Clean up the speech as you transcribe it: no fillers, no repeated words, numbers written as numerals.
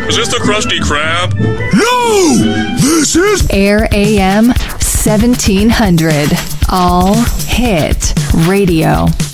Is this the Krusty Krab? No! This is Air AM 1700. All Hit Radio.